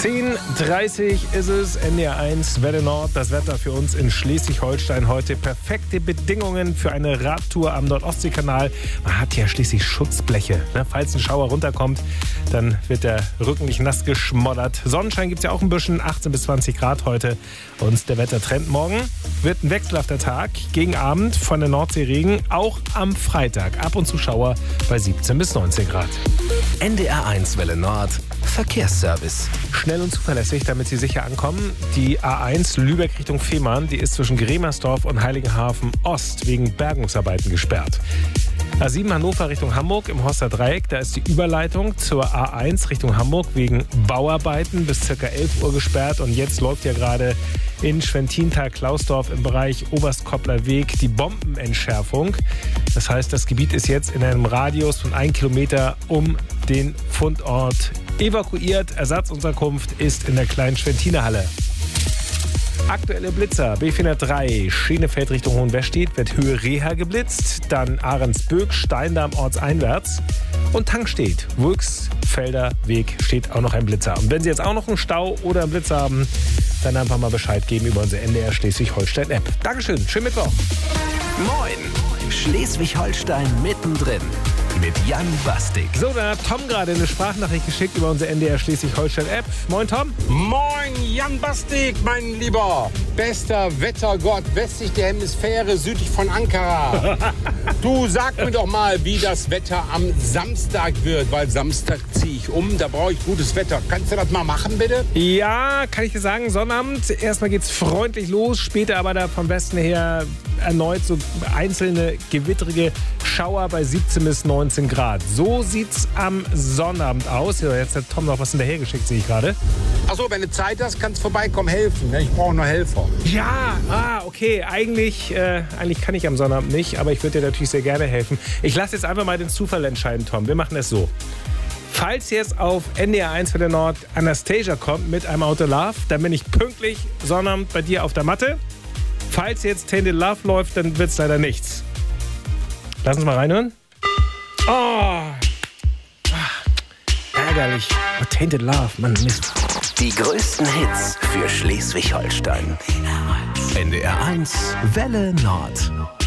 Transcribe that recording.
10:30 ist es, NDR 1, Welle Nord. Das Wetter für uns in Schleswig-Holstein heute. Perfekte Bedingungen für eine Radtour am Nordostseekanal. Man hat ja schließlich Schutzbleche. Falls ein Schauer runterkommt, dann wird der Rücken nicht nass geschmoddert. Sonnenschein gibt es ja auch ein bisschen, 18 bis 20 Grad heute. Und der Wettertrend morgen wird ein wechselhafter Tag. Gegen Abend von der Nordsee Regen, auch am Freitag. Ab und zu Schauer bei 17 bis 19 Grad. NDR 1 Welle Nord, Verkehrsservice. Schnell und zuverlässig, damit Sie sicher ankommen. Die A1 Lübeck Richtung Fehmarn, die ist zwischen Gremersdorf und Heiligenhafen Ost wegen Bergungsarbeiten gesperrt. A7 Hannover Richtung Hamburg im Horster Dreieck, da ist die Überleitung zur A1 Richtung Hamburg wegen Bauarbeiten bis ca. 11 Uhr gesperrt. Und jetzt läuft ja gerade in Schwentintal-Klausdorf im Bereich Oberstkoppler Weg die Bombenentschärfung. Das heißt, das Gebiet ist jetzt in einem Radius von 1 Kilometer um den Fundort evakuiert. Ersatzunterkunft ist in der kleinen Schwentiner Halle. Aktuelle Blitzer, B403, Schenefeld Richtung Hohenwestedt, wird Höhe Reha geblitzt, dann Ahrensböck, Steindamm ortseinwärts und Tankstedt, Wulksfelder Weg steht auch noch ein Blitzer. Und wenn Sie jetzt auch noch einen Stau oder einen Blitzer haben, dann einfach mal Bescheid geben über unsere NDR Schleswig-Holstein-App. Dankeschön, schönen Mittwoch. Moin, Schleswig-Holstein mittendrin mit Jan Bastik. So, da hat Tom gerade eine Sprachnachricht geschickt über unsere NDR Schleswig-Holstein-App. Moin, Tom. Moin, Jan Bastik, mein Lieber. Bester Wettergott westlich der Hemisphäre, südlich von Ankara. Du, sag mir doch mal, wie das Wetter am Samstag wird, weil Samstag ziehe ich um, da brauche ich gutes Wetter. Kannst du das mal machen, bitte? Ja, kann ich dir sagen, Sonnabend. Erstmal geht's freundlich los, später aber da vom Westen her erneut so einzelne gewittrige Schauer bei 17 bis 19 Grad. So sieht's am Sonnabend aus. Jetzt hat Tom noch was hinterhergeschickt, sehe ich gerade. Achso, wenn du Zeit hast, kannst du vorbeikommen, helfen. Ne? Ich brauche noch Helfer. Ja, okay. Eigentlich kann ich am Sonnabend nicht, aber ich würde dir natürlich sehr gerne helfen. Ich lasse jetzt einfach mal den Zufall entscheiden, Tom. Wir machen es so. Falls jetzt auf NDR 1 für der Nord Anastasia kommt mit einem Auto Love, dann bin ich pünktlich Sonnabend bei dir auf der Matte. Falls jetzt Tainted Love läuft, dann wird's leider nichts. Lass uns mal reinhören. Ärgerlich. Oh, Tainted Love, Mann, Mist. Die größten Hits für Schleswig-Holstein. NDR 1 Welle Nord.